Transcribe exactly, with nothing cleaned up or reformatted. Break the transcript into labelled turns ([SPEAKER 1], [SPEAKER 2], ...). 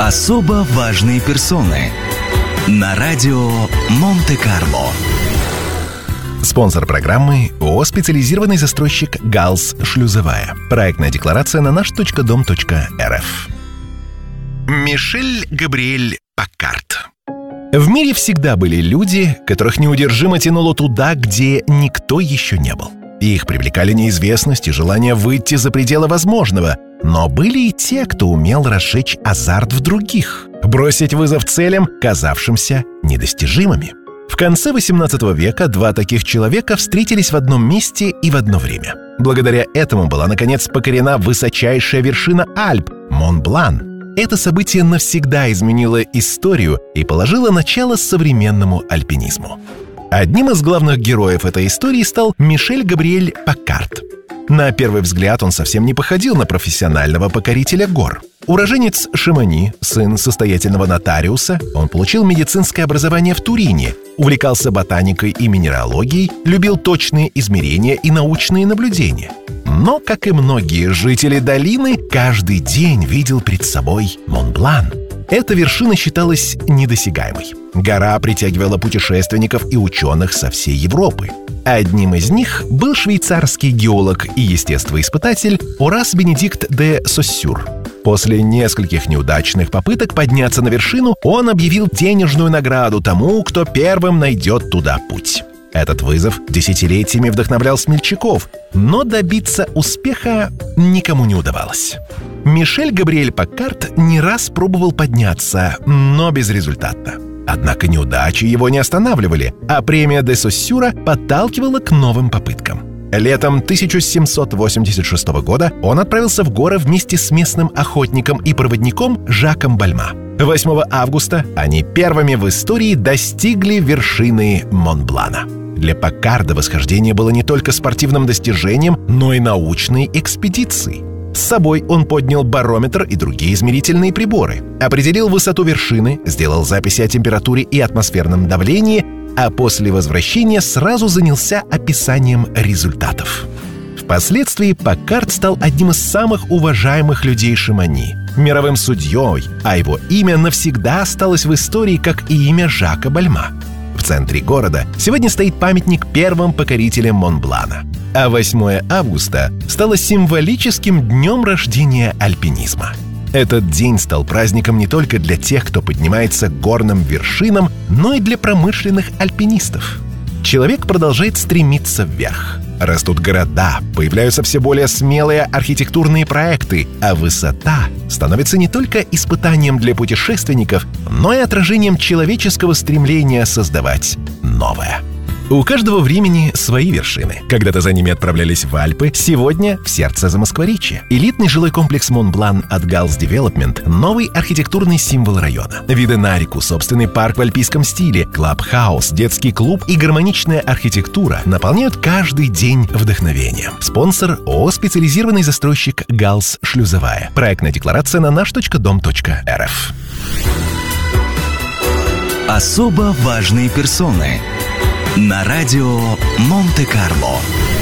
[SPEAKER 1] Особо важные персоны на радио Монте-Карло.
[SPEAKER 2] Спонсор программы ООО «Специализированный застройщик «Галс Шлюзовая». Проектная декларация на наш точка дом точка эр эф. Мишель Габриэль Паккарт. В мире всегда были люди, которых неудержимо тянуло туда, где никто еще не был. Их привлекали неизвестность и желание выйти за пределы возможного. Но были и те, кто умел разжечь азарт в других, бросить вызов целям, казавшимся недостижимыми. В конце восемнадцатого века два таких человека встретились в одном месте и в одно время. Благодаря этому была, наконец, покорена высочайшая вершина Альп – Мон-Блан. Это событие навсегда изменило историю и положило начало современному альпинизму. Одним из главных героев этой истории стал Мишель Габриэль Паккарт. На первый взгляд он совсем не походил на профессионального покорителя гор. Уроженец Шамони, сын состоятельного нотариуса, он получил медицинское образование в Турине, увлекался ботаникой и минералогией, любил точные измерения и научные наблюдения. Но, как и многие жители долины, каждый день видел перед собой Мон-Блан. Эта вершина считалась недосягаемой. Гора притягивала путешественников и ученых со всей Европы. Одним из них был швейцарский геолог и естествоиспытатель Орас Бенедикт де Соссюр. После нескольких неудачных попыток подняться на вершину, он объявил денежную награду тому, кто первым найдет туда путь. Этот вызов десятилетиями вдохновлял смельчаков, но добиться успеха никому не удавалось. Мишель Габриэль Паккарт не раз пробовал подняться, но безрезультатно. Однако неудачи его не останавливали, а премия де Соссюра подталкивала к новым попыткам. Летом тысяча семьсот восемьдесят шестого года он отправился в горы вместе с местным охотником и проводником Жаком Бальма. восьмого августа они первыми в истории достигли вершины Мон-Блана. Для Паккарда восхождение было не только спортивным достижением, но и научной экспедицией. С собой он поднял барометр и другие измерительные приборы, определил высоту вершины, сделал записи о температуре и атмосферном давлении, а после возвращения сразу занялся описанием результатов. Впоследствии Паккарт стал одним из самых уважаемых людей Шамони, мировым судьей, а его имя навсегда осталось в истории как и имя Жака Бальма. В центре города сегодня стоит памятник первым покорителям Мон-Блана, а восьмого августа стало символическим днем рождения альпинизма. Этот день стал праздником не только для тех, кто поднимается к горным вершинам, но и для промышленных альпинистов. Человек продолжает стремиться вверх. Растут города, появляются все более смелые архитектурные проекты, а высота становится не только испытанием для путешественников, но и отражением человеческого стремления создавать новое. У каждого времени свои вершины. Когда-то за ними отправлялись в Альпы, сегодня в сердце Замоскворечья. Элитный жилой комплекс Мон-Блан от Галс Девелопмент – новый архитектурный символ района. Виды на реку, собственный парк в альпийском стиле, клаб-хаус, детский клуб и гармоничная архитектура наполняют каждый день вдохновением. Спонсор ООО «Специализированный застройщик Галс Шлюзовая». Проектная декларация на наш точка дом точка эр эф.
[SPEAKER 1] Особо важные персоны на радио Монте-Карло.